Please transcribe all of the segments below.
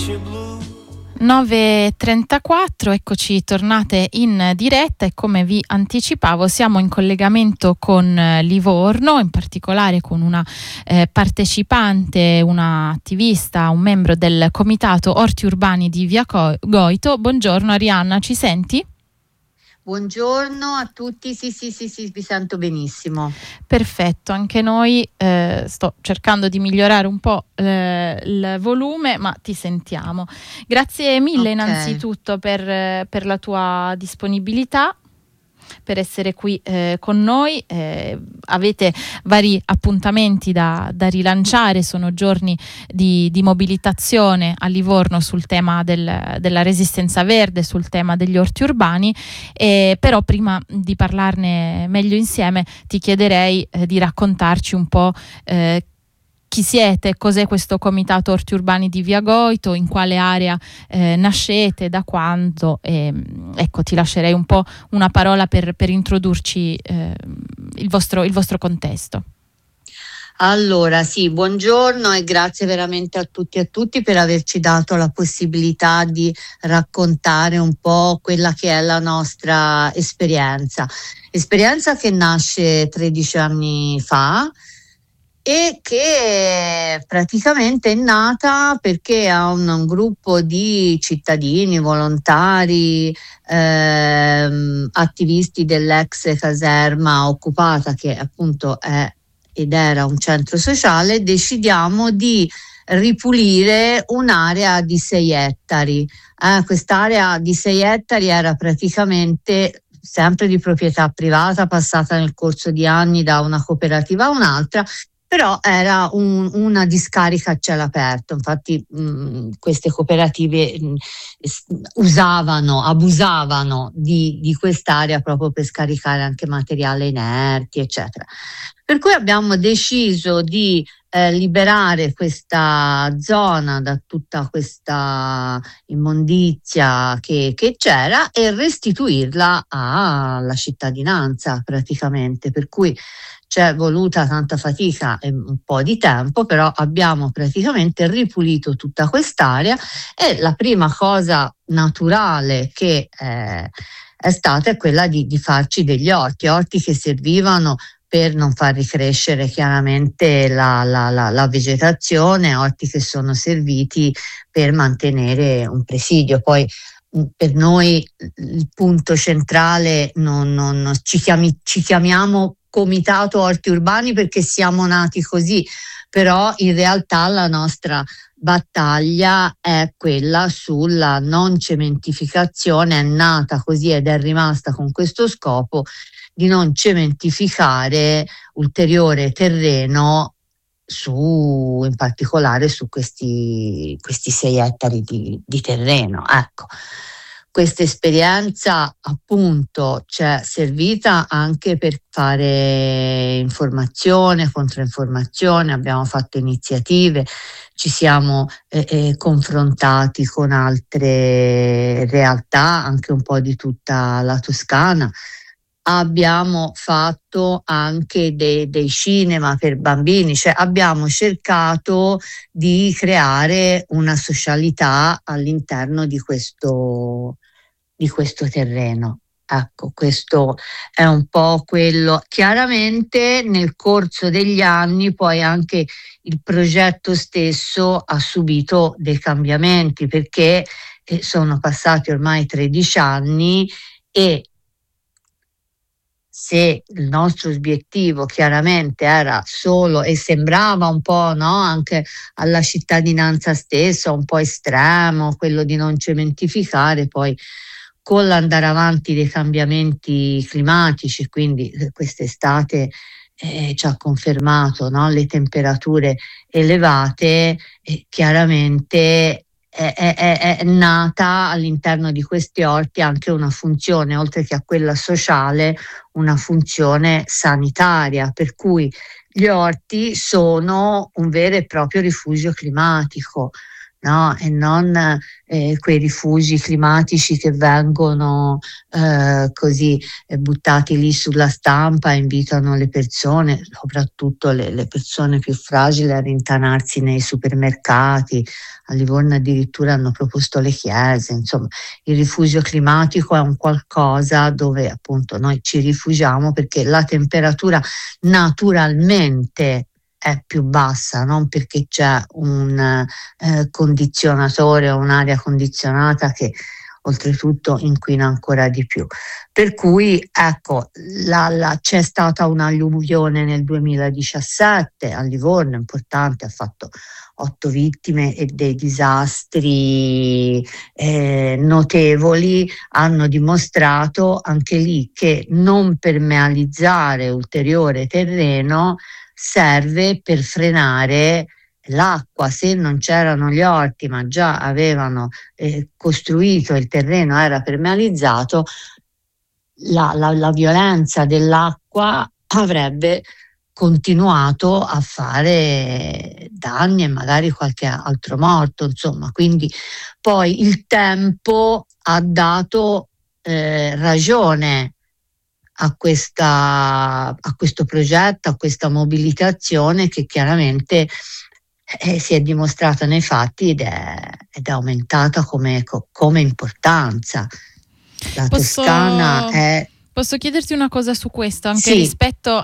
9:34, eccoci tornate in diretta e come vi anticipavo siamo in collegamento con Livorno, in particolare con una partecipante, una attivista, un membro del comitato Orti Urbani di Via Goito. Buongiorno Arianna, ci senti? Buongiorno a tutti, sì, vi sento benissimo. Perfetto, anche noi sto cercando di migliorare un po' il volume, ma ti sentiamo. Grazie mille innanzitutto per la tua disponibilità, per essere qui con noi. Avete vari appuntamenti da rilanciare, sono giorni di mobilitazione a Livorno sul tema della resistenza verde, sul tema degli orti urbani, però prima di parlarne meglio insieme ti chiederei di raccontarci un po' chi siete, cos'è questo comitato Orti Urbani di Via Goito, in quale area nascete, da quando, ecco, ti lascerei un po' una parola per introdurci il vostro contesto. Allora, sì, buongiorno e grazie veramente a tutti e a tutti per averci dato la possibilità di raccontare un po' quella che è la nostra esperienza che nasce 13 anni fa, e che praticamente è nata perché ha un gruppo di cittadini, volontari, attivisti dell'ex caserma occupata, che appunto è ed era un centro sociale. Decidiamo di ripulire un'area di 6 ettari. Quest'area di 6 ettari era praticamente sempre di proprietà privata, passata nel corso di anni da una cooperativa a un'altra, però era una discarica a cielo aperto. Infatti queste cooperative abusavano di quest'area proprio per scaricare anche materiale inerti, eccetera. Per cui abbiamo deciso di liberare questa zona da tutta questa immondizia che c'era e restituirla alla cittadinanza praticamente, per cui c'è voluta tanta fatica e un po' di tempo, però abbiamo praticamente ripulito tutta quest'area, e la prima cosa naturale che è stata è quella di farci degli orti che servivano per non far ricrescere chiaramente la vegetazione, orti che sono serviti per mantenere un presidio. Poi per noi il punto centrale ci chiamiamo Comitato Orti Urbani perché siamo nati così, però in realtà la nostra battaglia è quella sulla non cementificazione, è nata così ed è rimasta con questo scopo di non cementificare ulteriore terreno in particolare su questi 6 ettari di terreno. Ecco. Questa esperienza appunto ci è servita anche per fare informazione, controinformazione, abbiamo fatto iniziative, ci siamo confrontati con altre realtà, anche un po' di tutta la Toscana. Abbiamo fatto anche dei cinema per bambini, cioè abbiamo cercato di creare una socialità all'interno di questo terreno. Ecco, questo è un po' quello. Chiaramente nel corso degli anni poi anche il progetto stesso ha subito dei cambiamenti, perché sono passati ormai 13 anni e se il nostro obiettivo chiaramente era solo, e sembrava un po', no, anche alla cittadinanza stessa un po' estremo quello di non cementificare, poi con l'andare avanti dei cambiamenti climatici, quindi quest'estate ci ha confermato, no, le temperature elevate, chiaramente è nata all'interno di questi orti anche una funzione, oltre che a quella sociale, una funzione sanitaria, per cui gli orti sono un vero e proprio rifugio climatico. no? E non quei rifugi climatici che vengono così buttati lì sulla stampa e invitano le persone, soprattutto le persone più fragili, a rintanarsi nei supermercati. A Livorno addirittura hanno proposto le chiese. Insomma, il rifugio climatico è un qualcosa dove appunto noi ci rifugiamo perché la temperatura naturalmente è più bassa, non perché c'è un condizionatore o un'aria condizionata che oltretutto inquina ancora di più. Per cui ecco, c'è stata un'alluvione nel 2017 a Livorno, importante, ha fatto 8 vittime e dei disastri notevoli. Hanno dimostrato anche lì che non permeabilizzare ulteriore terreno serve per frenare l'acqua. Se non c'erano gli orti ma già avevano costruito, il terreno era permeabilizzato, la violenza dell'acqua avrebbe continuato a fare danni e magari qualche altro morto, insomma. Quindi poi il tempo ha dato ragione a questo progetto, a questa mobilitazione che chiaramente si è dimostrata nei fatti ed è aumentata come importanza. La Toscana è... Posso chiederti una cosa su questo, anche sì, rispetto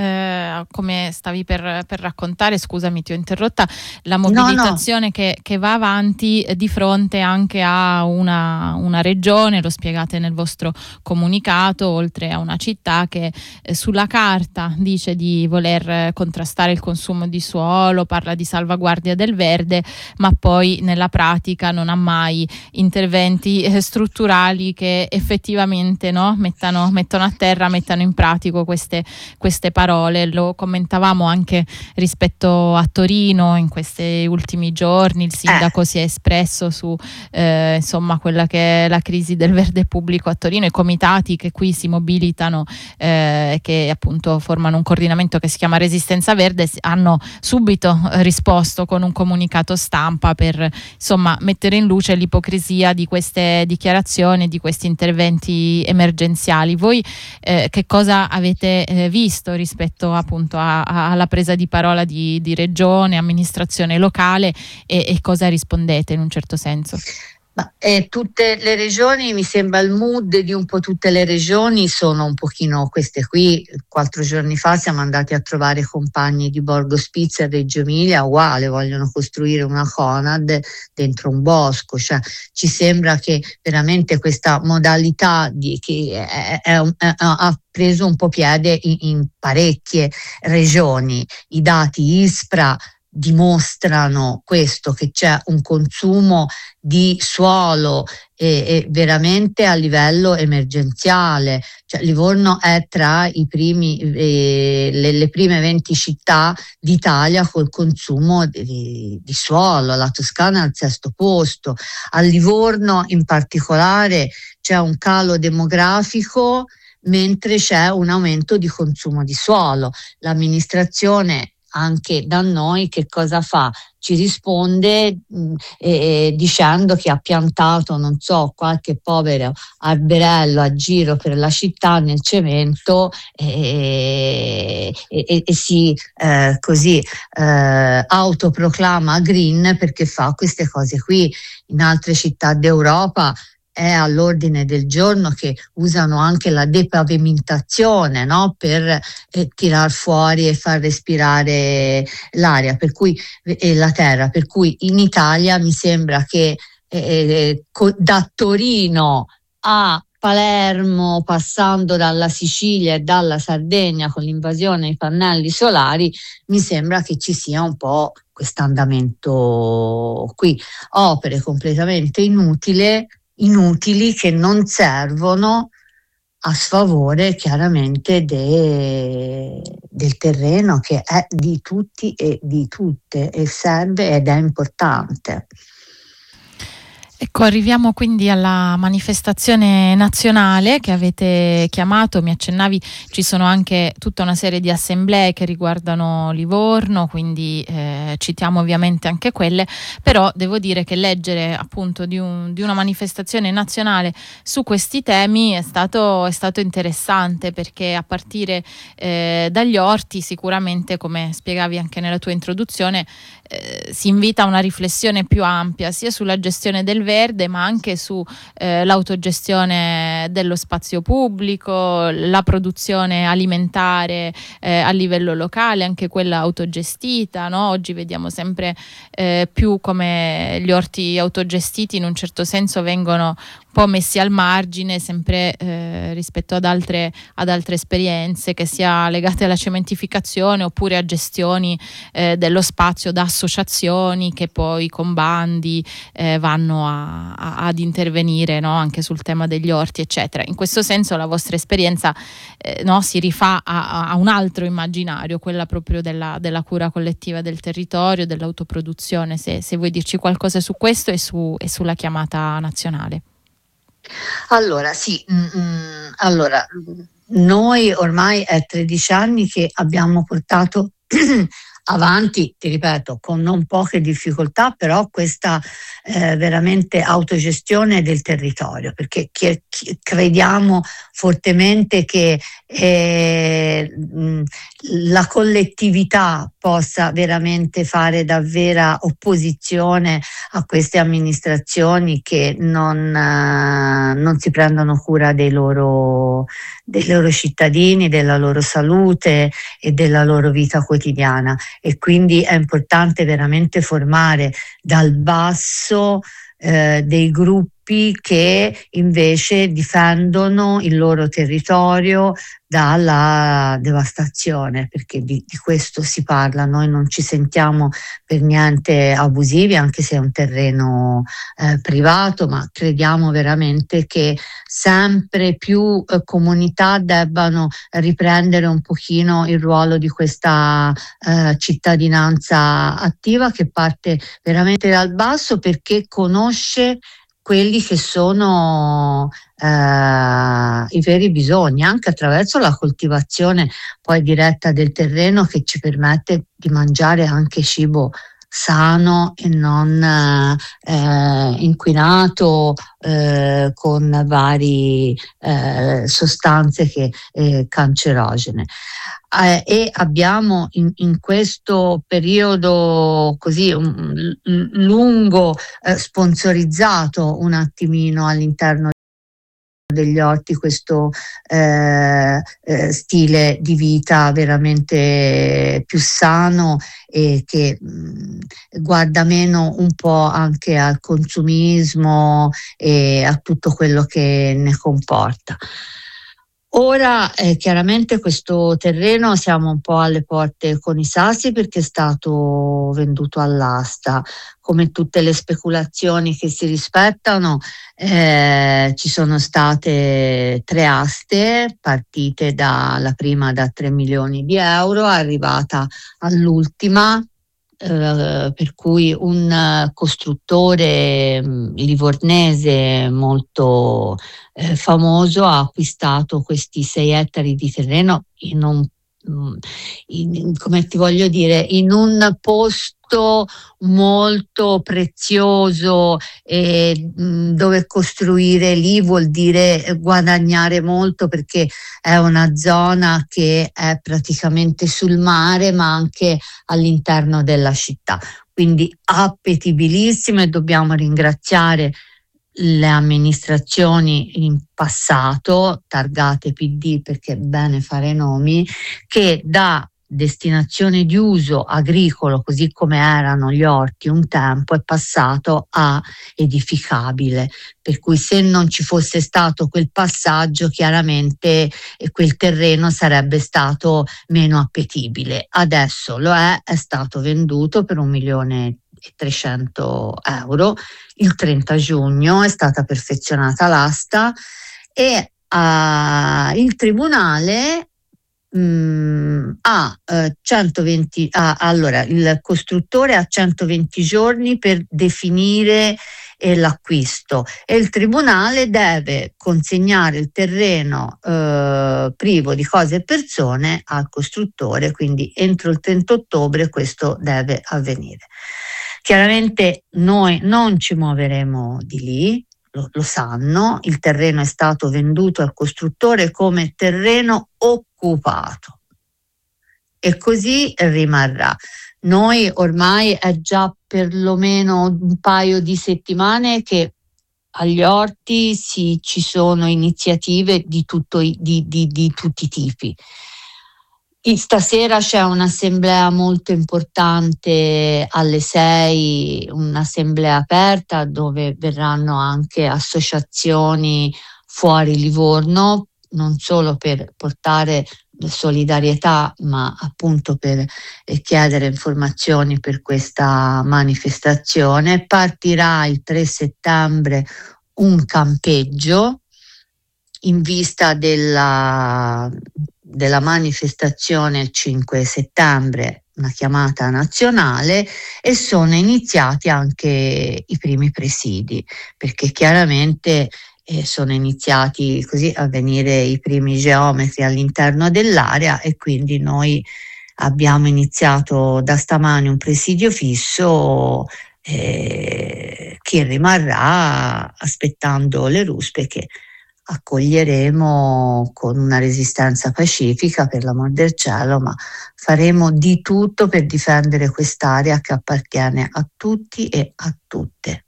a come stavi per raccontare, scusami ti ho interrotta, la mobilitazione no. che va avanti di fronte anche a una regione, lo spiegate nel vostro comunicato, oltre a una città che sulla carta dice di voler contrastare il consumo di suolo, parla di salvaguardia del verde, ma poi nella pratica non ha mai interventi strutturali che effettivamente mettono a terra, mettano in pratico queste parole. Lo commentavamo anche rispetto a Torino in questi ultimi giorni, il sindaco si è espresso su insomma quella che è la crisi del verde pubblico a Torino, i comitati che qui si mobilitano che appunto formano un coordinamento che si chiama Resistenza Verde hanno subito risposto con un comunicato stampa per insomma mettere in luce l'ipocrisia di queste dichiarazioni, di questi interventi emergenziali. Voi che cosa avete visto rispetto appunto alla presa di parola di regione, amministrazione locale e cosa rispondete in un certo senso? Tutte le regioni, mi sembra il mood di un po' tutte le regioni sono un pochino queste qui. 4 giorni fa siamo andati a trovare i compagni di Borgo Spizia a Reggio Emilia, uguale, vogliono costruire una Conad dentro un bosco. Cioè, ci sembra che veramente questa modalità che ha preso un po' piede in parecchie regioni. I dati ISPRA dimostrano questo, che c'è un consumo di suolo veramente a livello emergenziale. Cioè, Livorno è tra i primi, le prime 20 città d'Italia col consumo di suolo. La Toscana è al 6° posto. A Livorno in particolare c'è un calo demografico mentre c'è un aumento di consumo di suolo. L'amministrazione anche da noi che cosa fa? Ci risponde dicendo che ha piantato, non so, qualche povero alberello a giro per la città nel cemento e si così autoproclama green perché fa queste cose qui. In altre città d'Europa è all'ordine del giorno che usano anche la depavimentazione, no? Per tirar fuori e far respirare l'aria, per cui, e la terra, per cui in Italia mi sembra che da Torino a Palermo, passando dalla Sicilia e dalla Sardegna con l'invasione dei pannelli solari, mi sembra che ci sia un po' quest'andamento qui. Opere completamente inutili che non servono a sfavore chiaramente del terreno che è di tutti e di tutte e serve ed è importante. Ecco, arriviamo quindi alla manifestazione nazionale che avete chiamato. Mi accennavi, ci sono anche tutta una serie di assemblee che riguardano Livorno, quindi citiamo ovviamente anche quelle, però devo dire che leggere appunto di una manifestazione nazionale su questi temi è stato interessante, perché a partire dagli orti sicuramente, come spiegavi anche nella tua introduzione, si invita a una riflessione più ampia sia sulla gestione del verde, ma anche su l'autogestione dello spazio pubblico, la produzione alimentare a livello locale, anche quella autogestita, no? Oggi vediamo sempre più come gli orti autogestiti in un certo senso vengono un po' messi al margine, sempre rispetto ad altre esperienze, che sia legate alla cementificazione oppure a gestioni dello spazio da associazioni che poi con bandi vanno ad intervenire, no? Anche sul tema degli orti, eccetera. In questo senso la vostra esperienza no, si rifà a un altro immaginario, quella proprio della cura collettiva del territorio, dell'autoproduzione. Se vuoi dirci qualcosa su questo e sulla chiamata nazionale. Allora, sì, allora, noi ormai è 13 anni che abbiamo portato avanti, ti ripeto, con non poche difficoltà, però questa veramente autogestione del territorio, perché crediamo fortemente che la collettività possa veramente fare da vera opposizione a queste amministrazioni che non si prendono cura dei loro cittadini, della loro salute e della loro vita quotidiana, e quindi è importante veramente formare dal basso dei gruppi che invece difendono il loro territorio dalla devastazione, perché di questo si parla. Noi non ci sentiamo per niente abusivi, anche se è un terreno privato, ma crediamo veramente che sempre più comunità debbano riprendere un pochino il ruolo di questa cittadinanza attiva, che parte veramente dal basso, perché conosce quelli che sono i veri bisogni, anche attraverso la coltivazione poi diretta del terreno, che ci permette di mangiare anche cibo sano e non inquinato con varie sostanze cancerogene. E abbiamo in questo periodo così lungo sponsorizzato un attimino all'interno degli orti questo stile di vita veramente più sano e che guarda meno un po' anche al consumismo e a tutto quello che ne comporta. Ora chiaramente questo terreno siamo un po' alle porte con i sassi, perché è stato venduto all'asta. Come tutte le speculazioni che si rispettano, ci sono state 3 aste, partite la prima da 3 milioni di euro, arrivata all'ultima, per cui un costruttore livornese molto famoso ha acquistato questi 6 ettari di terreno come ti voglio dire, in un posto molto prezioso, dove costruire lì vuol dire guadagnare molto, perché è una zona che è praticamente sul mare ma anche all'interno della città, quindi appetibilissimo, e dobbiamo ringraziare le amministrazioni in passato, targate PD perché è bene fare nomi, che da destinazione di uso agricolo, così come erano gli orti un tempo, è passato a edificabile, per cui se non ci fosse stato quel passaggio, chiaramente quel terreno sarebbe stato meno appetibile. Adesso lo è stato venduto per 1.300.000 euro. Il 30 giugno è stata perfezionata l'asta e il tribunale allora il costruttore ha 120 giorni per definire e l'acquisto, e il tribunale deve consegnare il terreno privo di cose e persone al costruttore, quindi entro il 30 ottobre questo deve avvenire. Chiaramente noi non ci muoveremo di lì, lo sanno, il terreno è stato venduto al costruttore come terreno occupato e così rimarrà. Noi ormai è già perlomeno un paio di settimane che agli orti ci sono iniziative di tutti i tipi. Stasera c'è un'assemblea molto importante alle 6, un'assemblea aperta dove verranno anche associazioni fuori Livorno, non solo per portare solidarietà, ma appunto per chiedere informazioni per questa manifestazione. Partirà il 3 settembre un campeggio in vista della manifestazione il 5 settembre, una chiamata nazionale, e sono iniziati anche i primi presidi, perché chiaramente sono iniziati così a venire i primi geometri all'interno dell'area, e quindi noi abbiamo iniziato da stamani un presidio fisso, chi rimarrà aspettando le ruspe che accoglieremo con una resistenza pacifica, per l'amor del cielo, ma faremo di tutto per difendere quest'area che appartiene a tutti e a tutte.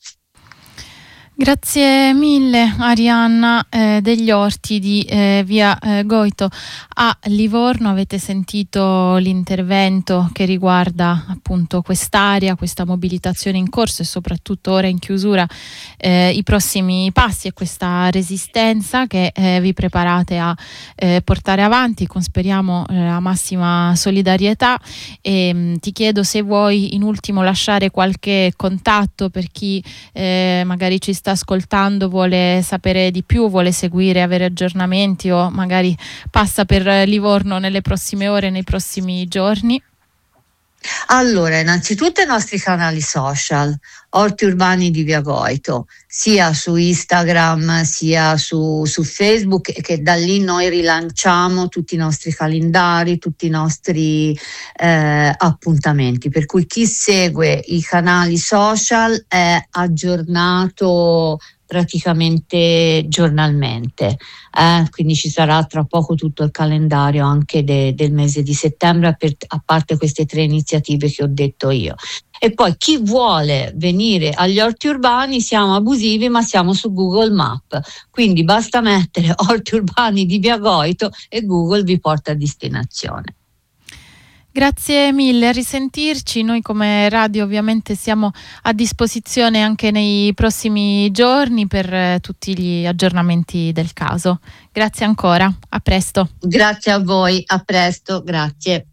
Grazie mille Arianna degli Orti di via Goito a Livorno. Avete sentito l'intervento che riguarda appunto quest'area, questa mobilitazione in corso e soprattutto ora in chiusura i prossimi passi e questa resistenza che vi preparate a portare avanti con, speriamo, la massima solidarietà. E ti chiedo se vuoi in ultimo lasciare qualche contatto per chi magari ci sta ascoltando, vuole sapere di più, vuole seguire, avere aggiornamenti o magari passa per Livorno nelle prossime ore, nei prossimi giorni. Allora, innanzitutto i nostri canali social, Orti Urbani di Via Goito, sia su Instagram sia su Facebook, che da lì noi rilanciamo tutti i nostri calendari, tutti i nostri appuntamenti, per cui chi segue i canali social è aggiornato praticamente giornalmente, quindi ci sarà tra poco tutto il calendario anche del mese di settembre, a parte queste 3 iniziative che ho detto io. E poi chi vuole venire agli Orti Urbani, siamo abusivi ma siamo su Google Map, quindi basta mettere Orti Urbani di Via Goito e Google vi porta a destinazione. Grazie mille, a risentirci. Noi come radio ovviamente siamo a disposizione anche nei prossimi giorni per tutti gli aggiornamenti del caso. Grazie ancora, a presto. Grazie a voi, a presto, grazie.